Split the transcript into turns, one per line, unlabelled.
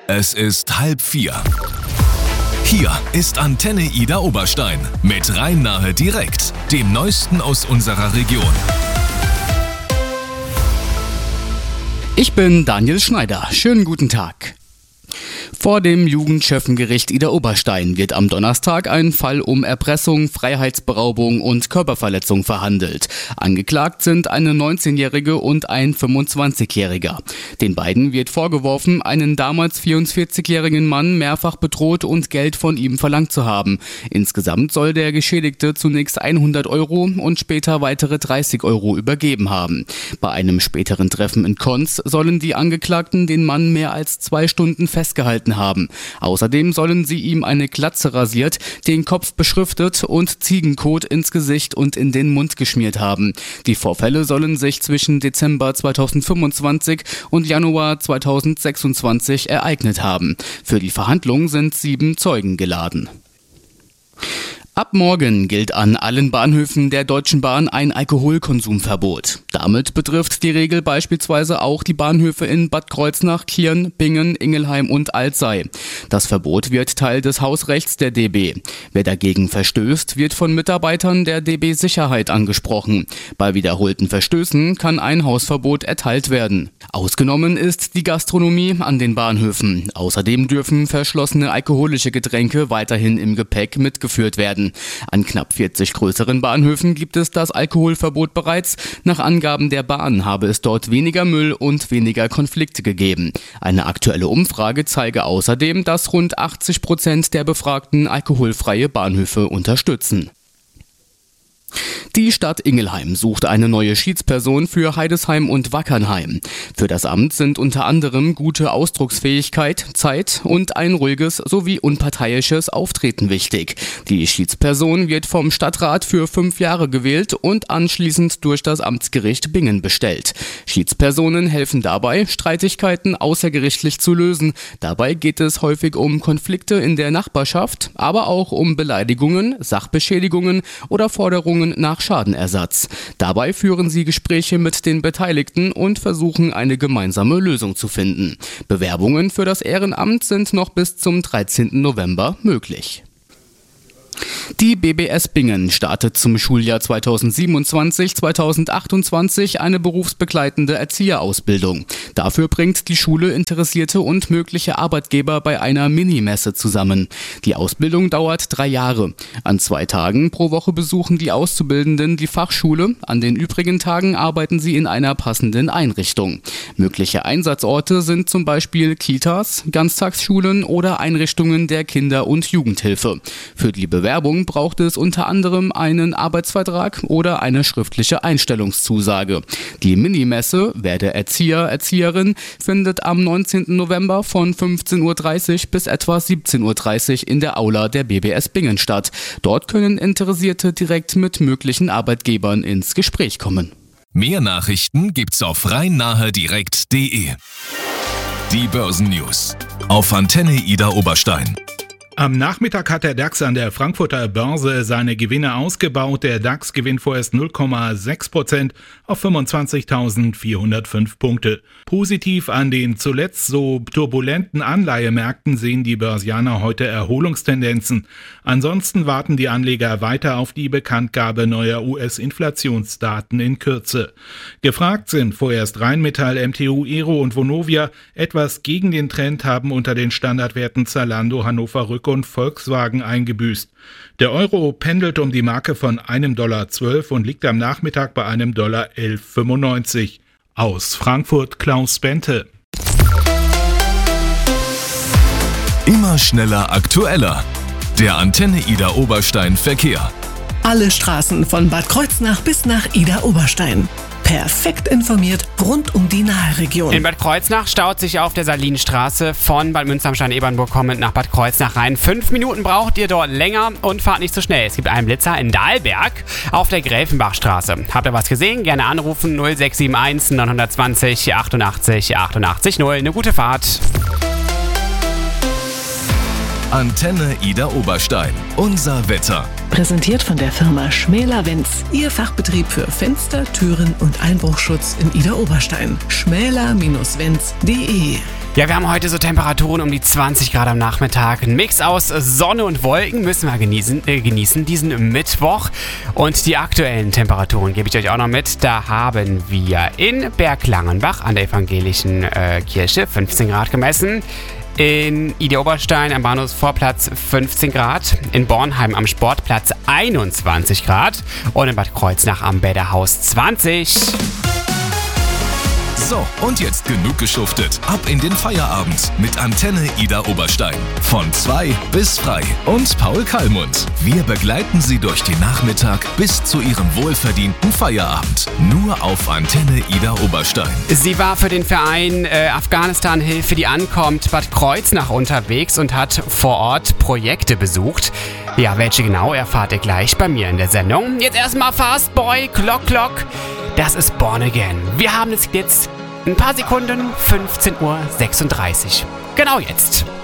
Es ist 3:30. Hier ist Antenne Ida Oberstein mit Rhein-Nahe direkt, dem Neuesten aus unserer Region.
Ich bin Daniel Schneider. Schönen guten Tag. Vor dem Jugendschöffengericht Ida Oberstein wird am Donnerstag ein Fall um Erpressung, Freiheitsberaubung und Körperverletzung verhandelt. Angeklagt sind eine 19-Jährige und ein 25-Jähriger. Den beiden wird vorgeworfen, einen damals 44-jährigen Mann mehrfach bedroht und Geld von ihm verlangt zu haben. Insgesamt soll der Geschädigte zunächst 100 Euro und später weitere 30 Euro übergeben haben. Bei einem späteren Treffen in Konz sollen die Angeklagten den Mann mehr als 2 Stunden festgehalten haben. Außerdem sollen sie ihm eine Glatze rasiert, den Kopf beschriftet und Ziegenkot ins Gesicht und in den Mund geschmiert haben. Die Vorfälle sollen sich zwischen Dezember 2025 und Januar 2026 ereignet haben. Für die Verhandlung sind 7 Zeugen geladen. Ab morgen gilt an allen Bahnhöfen der Deutschen Bahn ein Alkoholkonsumverbot. Damit betrifft die Regel beispielsweise auch die Bahnhöfe in Bad Kreuznach, Kirn, Bingen, Ingelheim und Alzey. Das Verbot wird Teil des Hausrechts der DB. Wer dagegen verstößt, wird von Mitarbeitern der DB Sicherheit angesprochen. Bei wiederholten Verstößen kann ein Hausverbot erteilt werden. Ausgenommen ist die Gastronomie an den Bahnhöfen. Außerdem dürfen verschlossene alkoholische Getränke weiterhin im Gepäck mitgeführt werden. An knapp 40 größeren Bahnhöfen gibt es das Alkoholverbot bereits. Nach Angaben der Bahn habe es dort weniger Müll und weniger Konflikte gegeben. Eine aktuelle Umfrage zeige außerdem, dass rund 80% der Befragten alkoholfreie Bahnhöfe unterstützen. Die Stadt Ingelheim sucht eine neue Schiedsperson für Heidesheim und Wackernheim. Für das Amt sind unter anderem gute Ausdrucksfähigkeit, Zeit und ein ruhiges sowie unparteiisches Auftreten wichtig. Die Schiedsperson wird vom Stadtrat für 5 Jahre gewählt und anschließend durch das Amtsgericht Bingen bestellt. Schiedspersonen helfen dabei, Streitigkeiten außergerichtlich zu lösen. Dabei geht es häufig um Konflikte in der Nachbarschaft, aber auch um Beleidigungen, Sachbeschädigungen oder Forderungen nach Schadenersatz. Dabei führen sie Gespräche mit den Beteiligten und versuchen, eine gemeinsame Lösung zu finden. Bewerbungen für das Ehrenamt sind noch bis zum 13. November möglich. Die BBS Bingen startet zum Schuljahr 2027/2028 eine berufsbegleitende Erzieherausbildung. Dafür bringt die Schule Interessierte und mögliche Arbeitgeber bei einer Minimesse zusammen. Die Ausbildung dauert 3 Jahre. An 2 Tagen pro Woche besuchen die Auszubildenden die Fachschule. An den übrigen Tagen arbeiten sie in einer passenden Einrichtung. Mögliche Einsatzorte sind zum Beispiel Kitas, Ganztagsschulen oder Einrichtungen der Kinder- und Jugendhilfe. Für die Bewerbung braucht es unter anderem einen Arbeitsvertrag oder eine schriftliche Einstellungszusage. Die Minimesse Werde Erzieher, Erzieherin findet am 19. November von 15:30 Uhr bis etwa 17:30 Uhr in der Aula der BBS Bingen statt. Dort können Interessierte direkt mit möglichen Arbeitgebern ins Gespräch kommen.
Mehr Nachrichten gibt's auf rhein-nahe-direkt.de. Die Börsennews auf Antenne Ida Oberstein.
Am Nachmittag hat der DAX an der Frankfurter Börse seine Gewinne ausgebaut. Der DAX gewinnt vorerst 0,6% auf 25.405 Punkte. Positiv an den zuletzt so turbulenten Anleihemärkten sehen die Börsianer heute Erholungstendenzen. Ansonsten warten die Anleger weiter auf die Bekanntgabe neuer US-Inflationsdaten in Kürze. Gefragt sind vorerst Rheinmetall, MTU, Aero und Vonovia. Etwas gegen den Trend haben unter den Standardwerten Zalando, Hannover Rück und Volkswagen eingebüßt. Der Euro pendelt um die Marke von $1,12 und liegt am Nachmittag bei $1,1195. Aus Frankfurt Klaus Bente.
Immer schneller, aktueller. Der Antenne Ida Oberstein Verkehr.
Alle Straßen von Bad Kreuznach bis nach Ida Oberstein. Perfekt informiert rund um die Naheregion.
In Bad Kreuznach staut sich auf der Salinstraße von Bad Münster-am-Stein-Ebernburg kommend nach Bad Kreuznach rein. 5 Minuten braucht ihr dort länger und fahrt nicht so schnell. Es gibt einen Blitzer in Dahlberg auf der Gräfenbachstraße. Habt ihr was gesehen? Gerne anrufen 0671 920 88 88 0. Eine gute Fahrt.
Antenne Ida Oberstein. Unser Wetter.
Präsentiert von der Firma Schmäler-Wenz. Ihr Fachbetrieb für Fenster, Türen und Einbruchschutz in Ida Oberstein. schmäler-wenz.de.
Ja, wir haben heute so Temperaturen um die 20 Grad am Nachmittag. Ein Mix aus Sonne und Wolken müssen wir genießen diesen Mittwoch. Und die aktuellen Temperaturen gebe ich euch auch noch mit. Da haben wir in Berglangenbach an der evangelischen Kirche 15 Grad gemessen. In Ida Oberstein am Bahnhofsvorplatz 15 Grad. In Bornheim am Sportplatz 21 Grad. Und in Bad Kreuznach am Bäderhaus 20.
So, und jetzt genug geschuftet. Ab in den Feierabend mit Antenne Ida Oberstein. Von 2 bis frei. Und Paul Kallmund. Wir begleiten Sie durch den Nachmittag bis zu Ihrem wohlverdienten Feierabend. Nur auf Antenne Ida Oberstein.
Sie war für den Verein Afghanistan-Hilfe, die ankommt, Bad Kreuznach unterwegs und hat vor Ort Projekte besucht. Ja, welche genau erfahrt ihr gleich bei mir in der Sendung. Jetzt erstmal Fast Boy, Clock Clock. Das ist Born Again. Wir haben es jetzt ein paar Sekunden, 15:36 Uhr. Genau jetzt.